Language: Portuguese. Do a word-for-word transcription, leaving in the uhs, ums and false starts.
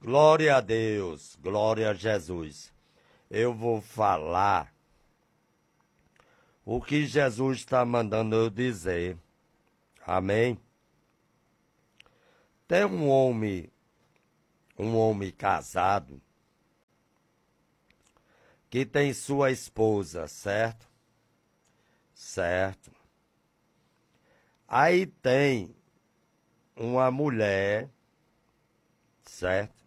Glória a Deus, glória a Jesus. Eu vou falar o que Jesus está mandando eu dizer. Amém? Tem um homem, um homem casado, que tem sua esposa, certo? Certo. Aí tem uma mulher, certo?